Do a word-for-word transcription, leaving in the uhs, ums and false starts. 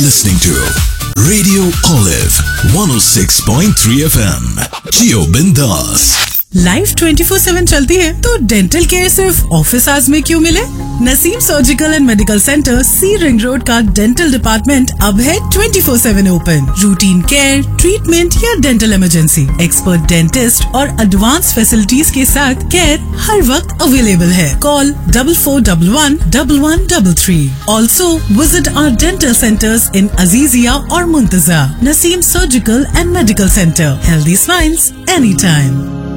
listening to Radio Olive one oh six point three F M. जियो बिंदास। Life twenty four seven चलती है तो dental care सिर्फ office hours में क्यों मिले? Naseem surgical and medical centre, C ring road का डेंटल डिपार्टमेंट अब है twenty four seven open. Routine care, treatment या डेंटल इमरजेंसी, एक्सपर्ट डेंटिस्ट और एडवांस फैसिलिटीज के साथ केयर हर वक्त अवेलेबल है। Call double four double one double one double three. Also visit our dental centres इन अजीजिया और मुंतजा। Naseem surgical and medical centre, healthy smiles any time.